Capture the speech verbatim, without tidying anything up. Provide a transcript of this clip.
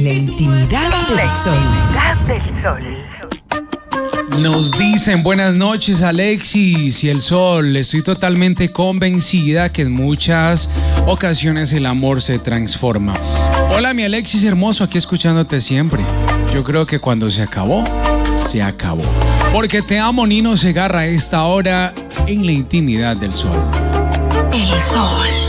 la intimidad del sol. Intimidad del sol. Nos dicen buenas noches, Alexis y el sol. Estoy totalmente convencida que en muchas ocasiones el amor se transforma. Hola, mi Alexis hermoso, aquí escuchándote siempre. Yo creo que cuando se acabó, se acabó. Porque te amo, Nino Segarra, a esta hora en la intimidad del sol. El sol.